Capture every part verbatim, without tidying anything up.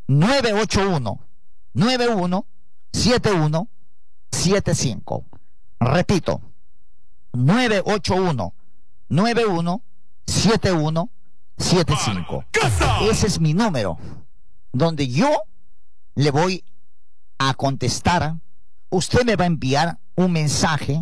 nueve ocho uno, nueve uno siete uno siete cinco. Repito, nueve ocho uno, nueve uno siete uno siete cinco. Ese es mi número, donde yo le voy a contestar. Usted me va a enviar un mensaje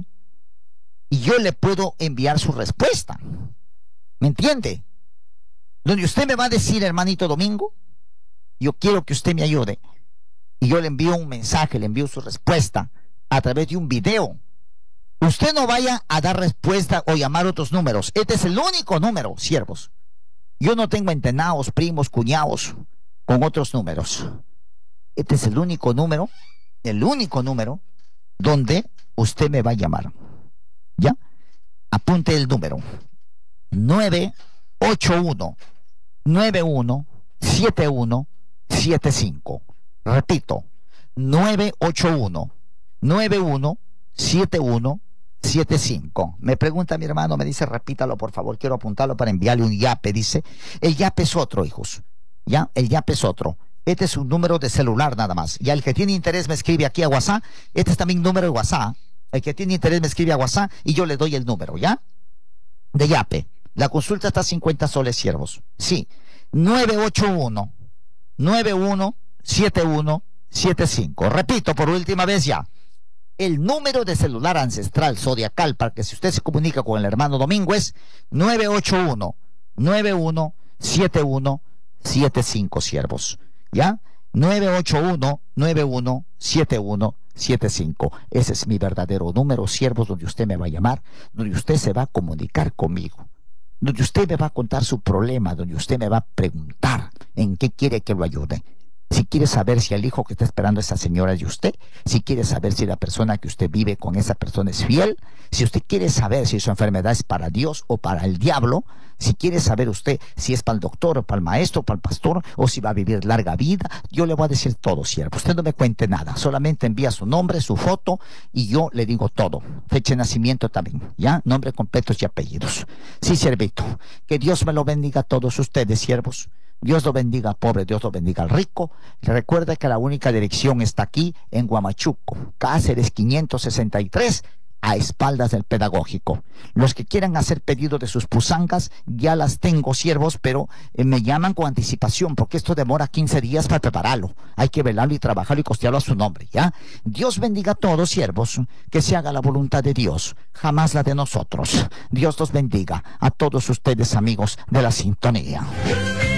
y yo le puedo enviar su respuesta. ¿Me entiende? Donde usted me va a decir, hermanito Domingo, yo quiero que usted me ayude. Y yo le envío un mensaje, le envío su respuesta a través de un video. Usted no vaya a dar respuesta o llamar otros números. Este es el único número, siervos. Yo no tengo entenados, primos, cuñados con otros números. Este es el único número, el único número donde usted me va a llamar. ¿Ya? Apunte el número. nueve ocho uno, nueve uno siete uno siete cinco. Repito, nueve ocho uno, nueve uno siete uno siete cinco. Me pregunta mi hermano, me dice, repítalo por favor, quiero apuntarlo para enviarle un yape. Dice, el yape es otro, hijos. ¿Ya? El yape es otro. Este es un número de celular nada más. Ya el que tiene interés me escribe aquí a WhatsApp. Este es también número de WhatsApp. El que tiene interés me escribe a WhatsApp y yo le doy el número, ¿ya? De yape. La consulta está a cincuenta soles, siervos. Sí. nueve ocho uno, nueve uno siete uno siete cinco. Repito por última vez ya. El número de celular ancestral zodiacal para que si usted se comunica con el hermano Domingo es nueve ocho uno, nueve uno siete uno siete cinco, siervos. ¿Ya? nueve ocho uno, nueve uno siete uno siete cinco. Ese es mi verdadero número, siervos, donde usted me va a llamar, donde usted se va a comunicar conmigo, donde usted me va a contar su problema, donde usted me va a preguntar en qué quiere que lo ayude. Si quiere saber si el hijo que está esperando esa señora es de usted, si quiere saber si la persona que usted vive con esa persona es fiel, si usted quiere saber si su enfermedad es para Dios o para el diablo, si quiere saber usted si es para el doctor o para el maestro o para el pastor o si va a vivir larga vida, yo le voy a decir todo, siervo. Usted no me cuente nada, solamente envía su nombre, su foto y yo le digo todo. Fecha de nacimiento también, ¿ya? Nombre completos y apellidos. Sí, siervito. Que Dios me lo bendiga a todos ustedes, siervos. Dios lo bendiga al pobre, Dios lo bendiga al rico. Recuerda que la única dirección está aquí en Huamachuco, Cáceres quinientos sesenta y tres, a espaldas del pedagógico. Los que quieran hacer pedido de sus pusangas, ya las tengo, siervos, pero eh, me llaman con anticipación, porque esto demora quince días para prepararlo. Hay que velarlo y trabajarlo y costearlo a su nombre, ¿ya? Dios bendiga a todos, siervos, que se haga la voluntad de Dios, jamás la de nosotros. Dios los bendiga a todos ustedes, amigos de la sintonía.